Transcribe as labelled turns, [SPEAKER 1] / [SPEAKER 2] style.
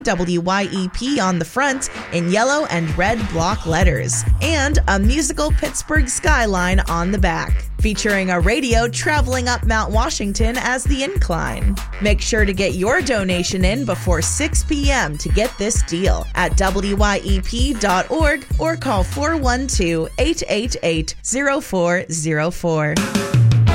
[SPEAKER 1] WYEP on the front in yellow and red block letters, and a musical Pittsburgh skyline on the back, featuring a radio traveling up Mount Washington as the incline. Make sure to get your donation in before 6 p.m. to get this deal at WYEP.org or call 412-888-0404.